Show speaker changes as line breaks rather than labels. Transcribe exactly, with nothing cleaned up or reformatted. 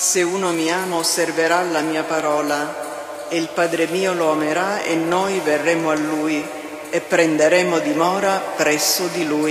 Se uno mi ama osserverà la mia parola, e il Padre mio lo amerà e noi verremo a lui e prenderemo dimora presso di lui.